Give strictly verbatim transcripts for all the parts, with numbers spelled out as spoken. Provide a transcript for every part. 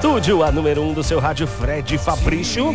estúdio, a número um do seu rádio, Fred Fabrício.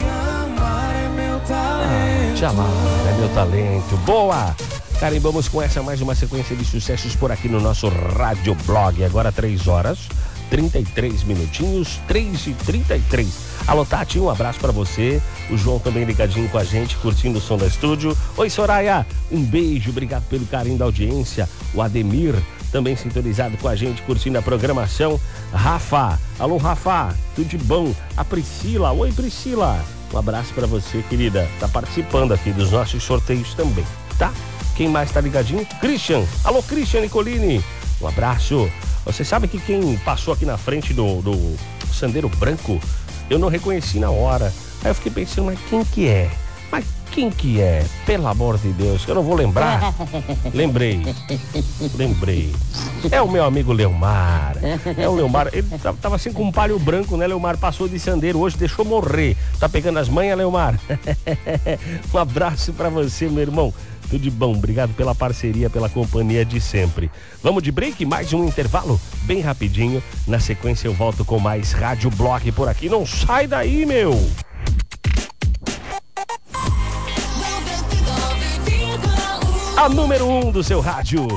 Ah, te amar é meu talento. Boa! Carimbamos com essa mais uma sequência de sucessos por aqui no nosso Rádio Blog. Agora três horas, trinta e três minutinhos, três e trinta e três. Alô, Tati, um abraço pra você. O João também ligadinho com a gente, curtindo o som da estúdio. Oi, Soraya, um beijo, obrigado pelo carinho da audiência. O Ademir, também sintonizado com a gente, curtindo a programação. Rafa, alô, Rafa, tudo de bom? A Priscila, oi, Priscila. Um abraço pra você, querida. Tá participando aqui dos nossos sorteios também, tá? Quem mais tá ligadinho? Christian, alô, Christian Nicolini. Um abraço. Você sabe que quem passou aqui na frente do, do Sandero Branco, eu não reconheci na hora. Aí eu fiquei pensando, mas quem que é? Mas quem que é? Pelo amor de Deus, que eu não vou lembrar. Lembrei. Lembrei. É o meu amigo Leomar. É o Leomar. Ele tava assim com um palho branco, né, Leomar? Passou de Sandero hoje, deixou morrer. Tá pegando as manhas, Leomar? Um abraço pra você, meu irmão. Tudo de bom, obrigado pela parceria, pela companhia de sempre. Vamos de break, mais um intervalo, bem rapidinho. Na sequência eu volto com mais Rádio Blog por aqui. Não sai daí, meu! A número um do seu rádio.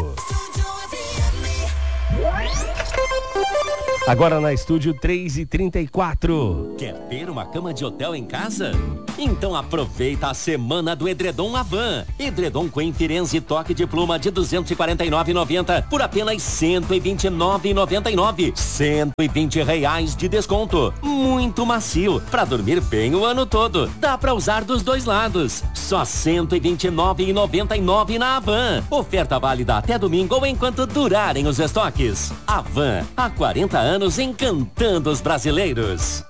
Agora na estúdio três e trinta e quatro. Quer ter uma cama de hotel em casa? Então aproveita a semana do edredom Avan. Edredom Queen Firenze toque de pluma de duzentos e quarenta e nove reais e noventa centavos por apenas cento e vinte e nove reais e noventa e nove centavos. cento e vinte reais de desconto. Muito macio, pra dormir bem o ano todo. Dá pra usar dos dois lados. Só cento e vinte e nove reais e noventa e nove centavos na Avan. Oferta válida até domingo ou enquanto durarem os estoques. Avan, há quarenta anos encantando os brasileiros.